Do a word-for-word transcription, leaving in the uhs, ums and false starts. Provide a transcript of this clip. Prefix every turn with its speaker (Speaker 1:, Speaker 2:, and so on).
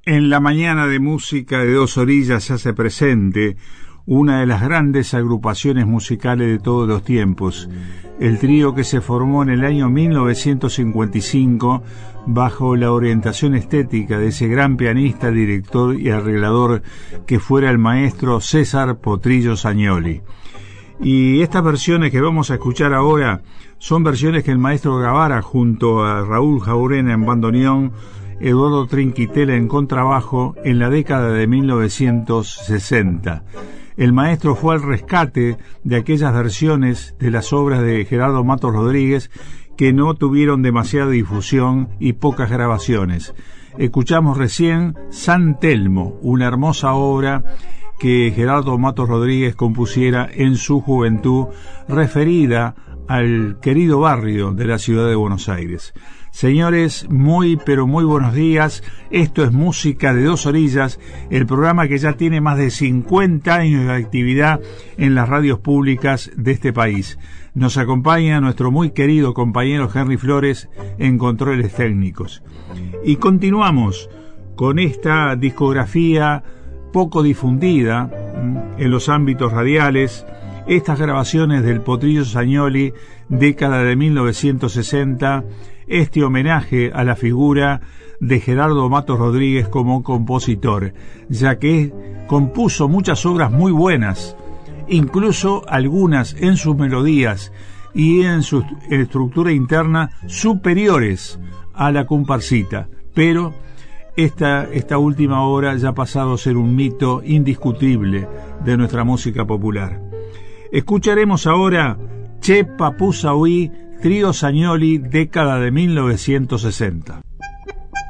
Speaker 1: En la mañana de música de Dos Orillas se hace presente una de las grandes agrupaciones musicales de todos los tiempos, el trío que se formó en el año mil novecientos cincuenta y cinco bajo la orientación estética de ese gran pianista, director y arreglador que fuera el maestro César Potrillo Sagnoli. Y estas versiones que vamos a escuchar ahora son versiones que el maestro grabara junto a Raúl Jaurena en bandoneón, Eduardo Trinquitela en contrabajo en la década de mil novecientos sesenta. El maestro fue al rescate de aquellas versiones de las obras de Gerardo Matos Rodríguez que no tuvieron demasiada difusión y pocas grabaciones. Escuchamos recién San Telmo, una hermosa obra que Gerardo Matos Rodríguez compusiera en su juventud, referida al querido barrio de la ciudad de Buenos Aires. Señores, muy pero muy buenos días. Esto es Música de Dos Orillas, el programa que ya tiene más de cincuenta años de actividad en las radios públicas de este país. Nos acompaña nuestro muy querido compañero Henry Flores en controles técnicos. Y continuamos con esta discografía poco difundida en los ámbitos radiales, estas grabaciones del Potrillo Sagnoli, década de mil novecientos sesenta, este homenaje a la figura de Gerardo Matos Rodríguez como compositor, ya que compuso muchas obras muy buenas, incluso algunas en sus melodías y en su estructura interna superiores a la comparsita, pero esta, esta última obra ya ha pasado a ser un mito indiscutible de nuestra música popular. Escucharemos ahora Che Papú Sauí, trío Sagnoli, década de mil novecientos sesenta.